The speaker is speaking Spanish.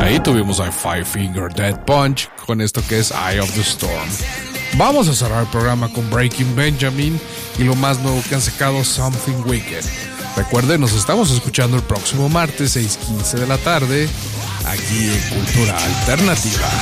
ahí tuvimos a Five Finger Death Punch con esto que es Eye of the Storm. Vamos a cerrar el programa con Breaking Benjamin y lo más nuevo que han sacado, Something Wicked. Recuerden, nos estamos escuchando el próximo martes 6:15 de la tarde aquí en Cultura Alternativa.